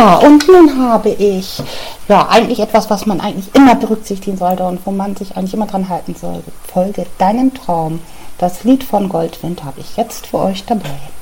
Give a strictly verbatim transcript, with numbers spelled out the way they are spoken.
Ja, und nun habe ich ja eigentlich etwas, was man eigentlich immer berücksichtigen sollte und wo man sich eigentlich immer dran halten sollte. Folge deinem Traum. Das Lied von Goldwind habe ich jetzt für euch dabei.